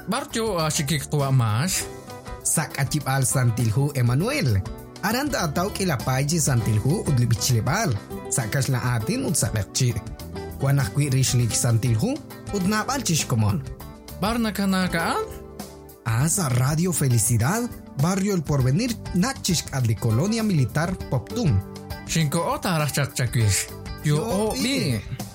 barjo sikik tua mas. Sak acip al santilhu Emmanuel. Aranda atau kilapaji santilhu udlibichilebal. Sakas la atin udsabekchi. Wanah kui rishlik santilhu udnabal chishkomon. Barna kanakaan? Asa Radio Felicidad, Barrio El Porvenir, Nachishk adli Colonia Militar Poptum. Shinko ota arachak chakwish. Yo o bi.